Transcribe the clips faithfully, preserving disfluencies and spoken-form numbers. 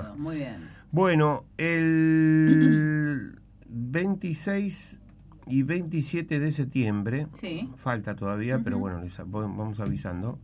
todo, muy bien. Bueno, el veintiséis y veintisiete de septiembre, sí. falta todavía, uh-huh. pero bueno, les vamos avisando,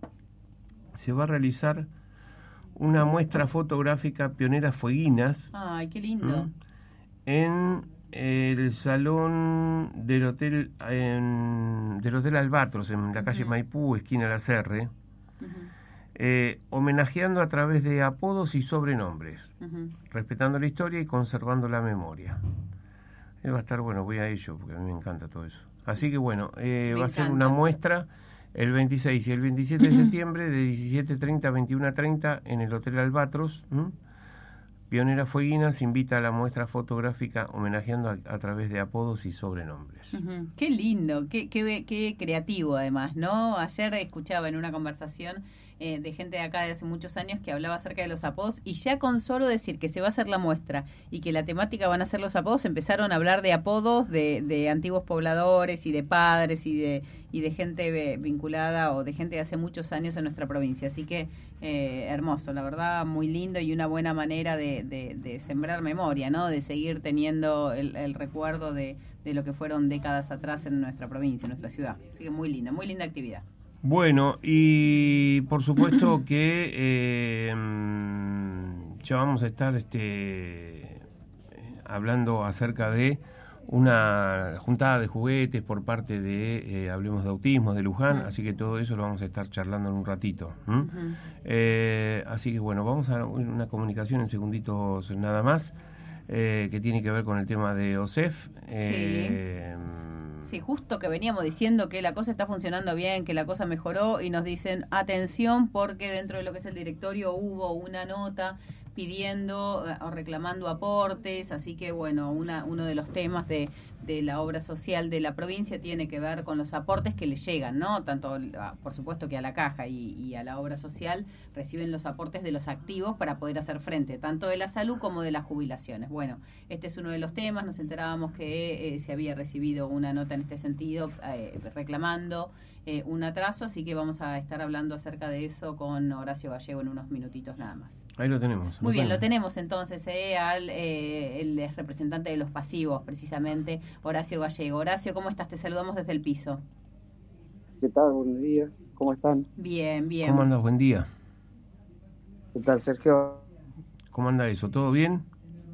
se va a realizar una muestra fotográfica Pioneras Fueguinas. Ay, qué lindo. En el salón del hotel en, del hotel Albatros, en la calle uh-huh. Maipú, esquina La Serre, uh-huh. eh, homenajeando a través de apodos y sobrenombres, uh-huh. respetando la historia y conservando la memoria. Eh, va a estar bueno, voy a ello, porque a mí me encanta todo eso. Así que bueno, eh, va a ser una muestra el veintiséis y el veintisiete de septiembre de diecisiete treinta a veintiuno treinta en el Hotel Albatros. ¿Mm? Pioneras Fueguinas invita a la muestra fotográfica homenajeando a, a través de apodos y sobrenombres. Uh-huh. Qué lindo, qué, qué, qué creativo además, ¿no? Ayer escuchaba en una conversación eh, de gente de acá de hace muchos años que hablaba acerca de los apodos, y ya con solo decir que se va a hacer la muestra y que la temática van a ser los apodos, empezaron a hablar de apodos de, de antiguos pobladores y de padres y de y de gente vinculada o de gente de hace muchos años en nuestra provincia. Así que eh, hermoso, la verdad, muy lindo y una buena manera de, de, de sembrar memoria, ¿no? De seguir teniendo el, el recuerdo de, de lo que fueron décadas atrás en nuestra provincia, en nuestra ciudad. Así que muy linda, muy linda actividad. Bueno, y por supuesto que eh, ya vamos a estar este, hablando acerca de una juntada de juguetes por parte de eh, Hablemos de Autismo, de Luján, uh-huh. así que todo eso lo vamos a estar charlando en un ratito. ¿Mm? Uh-huh. Eh, así que bueno, vamos a una comunicación en segunditos nada más, eh, que tiene que ver con el tema de O S E F. Eh, sí. sí, justo que veníamos diciendo que la cosa está funcionando bien, que la cosa mejoró, y nos dicen, atención, porque dentro de lo que es el directorio hubo una nota pidiendo o reclamando aportes, así que bueno, una, uno de los temas de, de la obra social de la provincia tiene que ver con los aportes que le llegan, ¿no? Tanto, por supuesto, que a la caja y, y a la obra social reciben los aportes de los activos para poder hacer frente, tanto de la salud como de las jubilaciones. Bueno, este es uno de los temas, nos enterábamos que eh, se había recibido una nota en este sentido, eh, reclamando eh, un atraso, así que vamos a estar hablando acerca de eso con Horacio Gallego en unos minutitos nada más. Ahí lo tenemos. Muy lo bien, tenemos. lo tenemos entonces, eh, al eh, el representante de los pasivos, precisamente, Horacio Gallego. Horacio, ¿cómo estás? Te saludamos desde el piso. ¿Qué tal? Buenos días. ¿Cómo están? Bien, bien. ¿Cómo andas? Buen día. ¿Qué tal, Sergio? ¿Cómo anda eso? ¿Todo bien?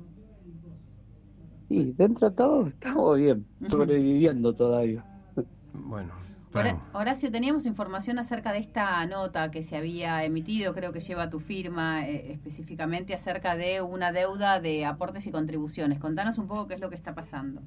Sí, dentro de todo estamos bien, uh-huh. sobreviviendo todavía. Bueno. Claro. Horacio, teníamos información acerca de esta nota que se había emitido, creo que lleva tu firma, eh, específicamente acerca de una deuda de aportes y contribuciones. Contanos un poco qué es lo que está pasando.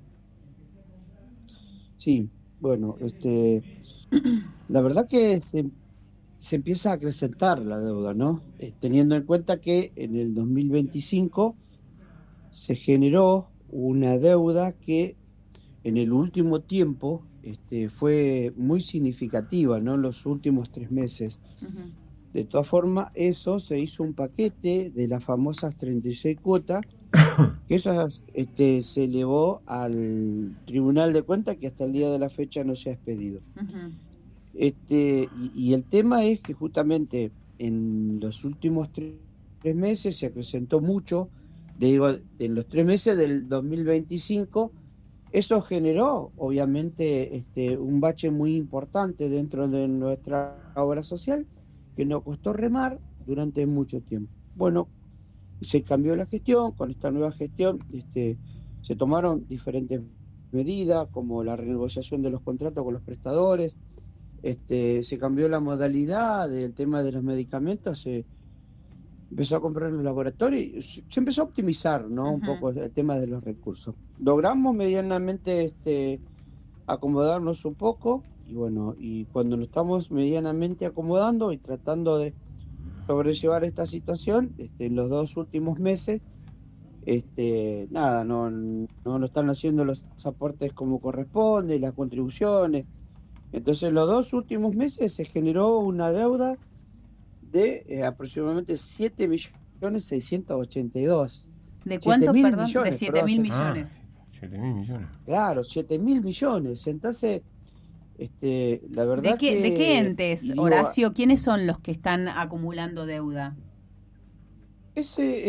Sí, bueno, este, la verdad que se, se empieza a acrecentar la deuda, ¿no? Eh, teniendo en cuenta que en el dos mil veinticinco se generó una deuda que en el último tiempo este, fue muy significativa, ¿no? En los últimos tres meses. Uh-huh. De todas formas, eso se hizo un paquete de las famosas treinta y seis cuotas, que esas este, se elevó al Tribunal de Cuentas, que hasta el día de la fecha no se ha expedido. Uh-huh. Este, y, y el tema es que justamente en los últimos tres, tres meses se acrecentó mucho, digo, en los tres meses del dos mil veinticinco. Eso generó, obviamente, este, un bache muy importante dentro de nuestra obra social, que nos costó remar durante mucho tiempo. Bueno, se cambió la gestión, con esta nueva gestión este, se tomaron diferentes medidas, como la renegociación de los contratos con los prestadores, este, se cambió la modalidad del tema de los medicamentos, se empezó a comprar en los laboratorios, se empezó a optimizar, ¿no? Uh-huh. Un poco el tema de los recursos. Logramos medianamente este, acomodarnos un poco, y bueno, y cuando nos estamos medianamente acomodando y tratando de sobrellevar esta situación, este, en los dos últimos meses, este, nada, no, no, no están haciendo los aportes como corresponde, las contribuciones. Entonces, en los dos últimos meses se generó una deuda de eh, aproximadamente siete millones seiscientos ochenta y dos. ¿De cuánto, perdón? Millones, de siete mil millones. Ah, siete mil millones. Claro, siete mil millones. Entonces, este, la verdad ¿De qué, que... ¿De qué entes, digo, Horacio? ¿Quiénes son los que están acumulando deuda? Ese